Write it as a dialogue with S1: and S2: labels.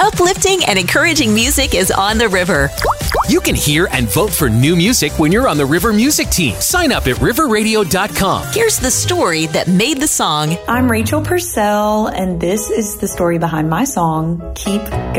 S1: Uplifting and encouraging music is on the river.
S2: You can hear and vote for new music when you're on the River Music Team. Sign up at riverradio.com.
S1: Here's the story that made the song.
S3: I'm Rachel Purcell, and this is the story behind my song, Keep Going.